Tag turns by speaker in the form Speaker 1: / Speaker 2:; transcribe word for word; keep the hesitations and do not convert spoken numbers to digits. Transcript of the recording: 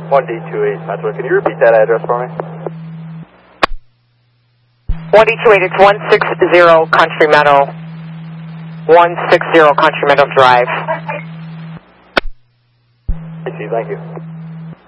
Speaker 1: one D two eight Southwest. Can you repeat that address for me?
Speaker 2: one D two eight, it's one sixty Country Meadow. one sixty Country Meadow Drive.
Speaker 1: I see, thank you.